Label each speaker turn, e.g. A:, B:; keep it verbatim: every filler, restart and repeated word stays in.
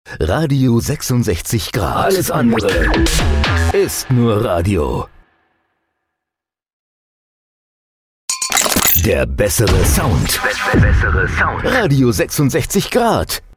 A: Radio sechsundsechzig Grad. Alles andere ist nur Radio. Der bessere Sound. Bessere Sound. Radio sechsundsechzig Grad.